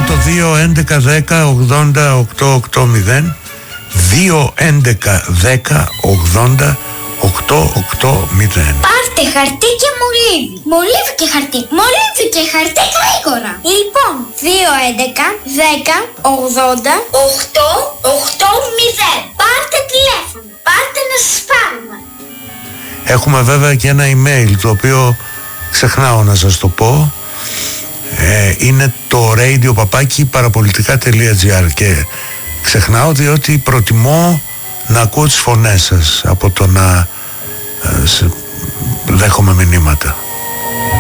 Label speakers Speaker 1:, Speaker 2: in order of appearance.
Speaker 1: το 2-11-10-80-880 2-11-10-80-880.
Speaker 2: Πάρτε χαρτί και μολύβι. Μολύβι και χαρτί. Μολύβι και χαρτί γρήγορα. Λοιπόν, 2-11-10-80-880. Πάρτε τηλέφωνο. Πάρτε να σας πάρουμε.
Speaker 1: Έχουμε βέβαια και ένα email, το οποίο ξεχνάω να σας το πω. Είναι το radio@parapolitica.gr και ξεχνάω διότι προτιμώ να ακούω τις φωνές σας από το να δέχομαι μηνύματα.